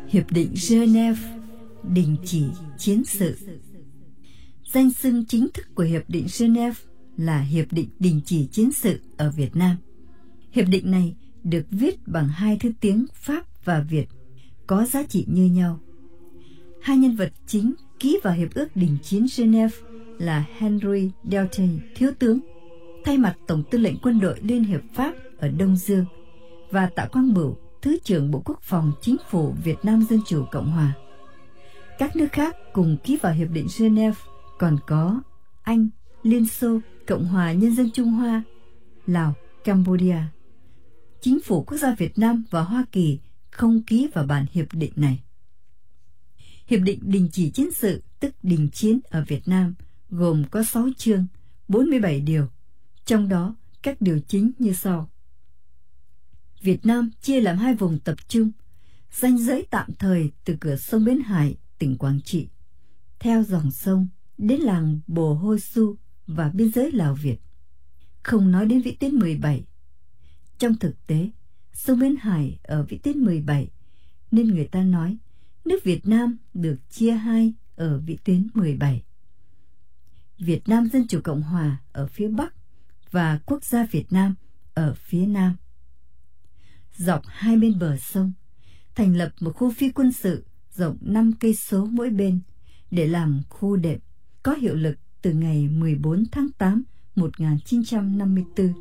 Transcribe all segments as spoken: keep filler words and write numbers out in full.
Hiệp định Geneva đình chỉ chiến sự. Danh xưng chính thức của Hiệp định Geneva là Hiệp định đình chỉ chiến sự ở Việt Nam. Hiệp định này được viết bằng hai thứ tiếng Pháp và Việt, có giá trị như nhau. Hai nhân vật chính ký vào Hiệp ước đình chiến Geneva là Henry Deltey, thiếu tướng, thay mặt Tổng tư lệnh quân đội Liên hiệp Pháp ở Đông Dương, và Tạ Quang Bửu, Thứ trưởng Bộ Quốc phòng Chính phủ Việt Nam Dân chủ Cộng hòa. Các nước khác cùng ký vào Hiệp định Geneva còn có Anh, Liên Xô, Cộng hòa Nhân dân Trung Hoa, Lào, Campuchia. Chính phủ quốc gia Việt Nam và Hoa Kỳ không ký vào bản hiệp định này. Hiệp định đình chỉ chiến sự, tức đình chiến ở Việt Nam, gồm có sáu chương, bốn mươi bảy điều, trong đó các điều chính như sau. Việt Nam chia làm hai vùng tập trung, ranh giới tạm thời từ cửa sông Bến Hải, tỉnh Quảng Trị, theo dòng sông đến làng Bồ Hôi Su và biên giới Lào Việt. Không nói đến vĩ tuyến mười bảy. Trong thực tế, sông Bến Hải ở vĩ tuyến mười bảy, nên người ta nói nước Việt Nam được chia hai ở vĩ tuyến mười bảy. Việt Nam Dân chủ Cộng hòa ở phía Bắc và Quốc gia Việt Nam ở phía Nam. Dọc hai bên bờ sông, thành lập một khu phi quân sự rộng năm cây số mỗi bên để làm khu đệm, có hiệu lực từ ngày mười bốn tháng tám một nghìn chín trăm năm mươi tư.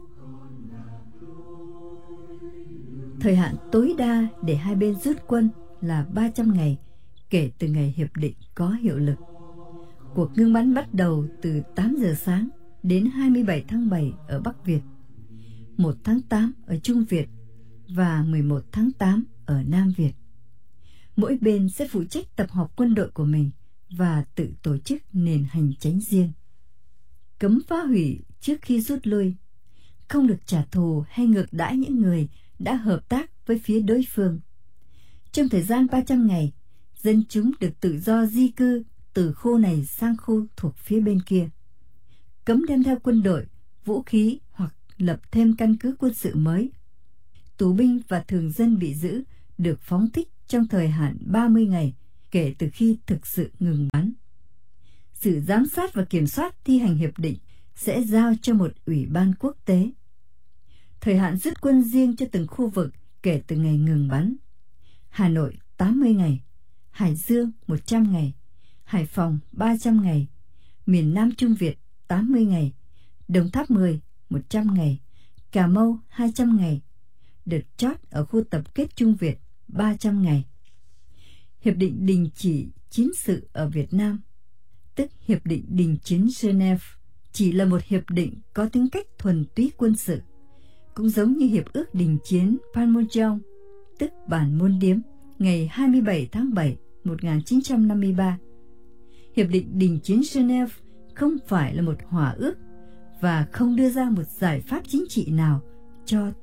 Thời hạn tối đa để hai bên rút quân là ba trăm ngày kể từ ngày hiệp định có hiệu lực. Cuộc ngưng bắn bắt đầu từ tám giờ sáng đến hai mươi bảy tháng bảy ở Bắc Việt, một tháng tám ở Trung Việt và mười một tháng tám ở Nam Việt. Mỗi bên sẽ phụ trách tập hợp quân đội của mình và tự tổ chức nền hành chánh riêng. Cấm phá hủy trước khi rút lui, không được trả thù hay ngược đãi những người đã hợp tác với phía đối phương. Trong thời gian ba trăm ngày, dân chúng được tự do di cư từ khu này sang khu thuộc phía bên kia. Cấm đem theo quân đội, vũ khí hoặc lập thêm căn cứ quân sự mới. Tù binh và thường dân bị giữ được phóng thích trong thời hạn ba mươi ngày kể từ khi thực sự ngừng bắn. Sự giám sát và kiểm soát thi hành hiệp định sẽ giao cho một ủy ban quốc tế. Thời hạn rút quân riêng cho từng khu vực kể từ ngày ngừng bắn. Hà Nội tám mươi ngày, Hải Dương một trăm ngày, Hải Phòng ba trăm ngày, miền Nam Trung Việt tám mươi ngày, Đồng Tháp mười, một trăm ngày, Cà Mau hai trăm ngày, đợt chót ở khu tập kết Trung Việt ba trăm ngày. Hiệp định đình chỉ chiến sự ở Việt Nam, tức Hiệp định đình chiến Geneva, chỉ là một hiệp định có tính cách thuần túy quân sự, cũng giống như Hiệp ước đình chiến Panmunjom, tức Bản Môn Điếm, ngày hai mươi bảy tháng bảy một nghìn chín trăm năm mươi ba. Hiệp định đình chiến Geneva không phải là một hòa ước và không đưa ra một giải pháp chính trị nào cho